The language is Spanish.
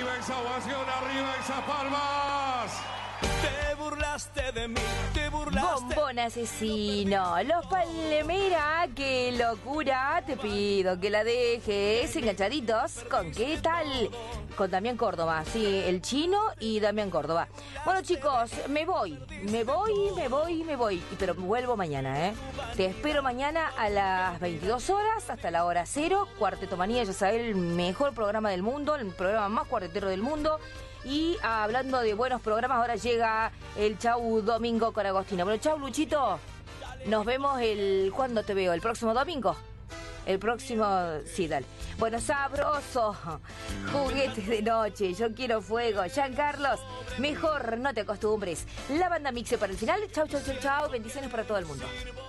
arriba esa ovación, arriba esas palmas. Te burlaste de mí, te burlaste. Bombón asesino, Los Palmera, qué locura, te pido que la dejes enganchaditos con ¿qué tal? Con Damián Córdoba, sí, el chino y Damián Córdoba. Bueno chicos, me voy, pero vuelvo mañana, ¿eh? Te espero mañana a las 22 horas, hasta la hora 0, Cuarteto Manía, ya sabes, el mejor programa del mundo, el programa más cuartetero del mundo. Y hablando de buenos programas, ahora llega el Chau Domingo con Agostino. Bueno, chau Luchito, nos vemos ¿cuándo te veo? ¿El próximo domingo? El próximo, sí, dale. Bueno, sabroso, juguetes de noche, yo quiero fuego. Giancarlos, mejor no te acostumbres. La banda mixe para el final. Chau, chau, chau, chau, bendiciones para todo el mundo.